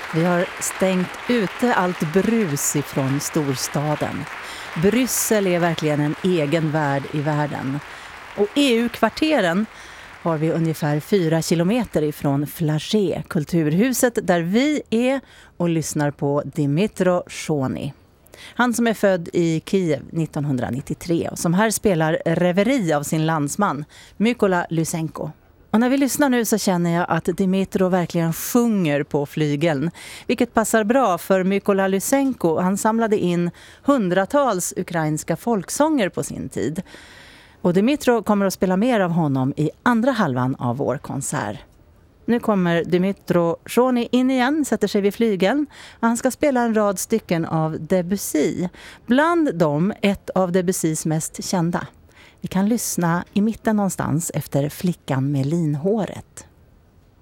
Vi har stängt ute allt brus ifrån storstaden. Bryssel är verkligen en egen värld i världen. Och EU-kvarteren har vi ungefär 4 kilometer ifrån Flagey, kulturhuset där vi är och lyssnar på Dmytro Shony. Han som är född i Kiev 1993 och som här spelar reveri av sin landsman Mykola Lysenko. Och när vi lyssnar nu så känner jag att Dmytro verkligen sjunger på flygeln. Vilket passar bra för Mykola Lysenko. Han samlade in hundratals ukrainska folksånger på sin tid. Och Dmytro kommer att spela mer av honom i andra halvan av vår konsert. Nu kommer Dmytro Shony in igen, sätter sig vid flygeln. Han ska spela en rad stycken av Debussy. Bland dem ett av Debussys mest kända. Vi kan lyssna i mitten någonstans efter Flickan med linhåret.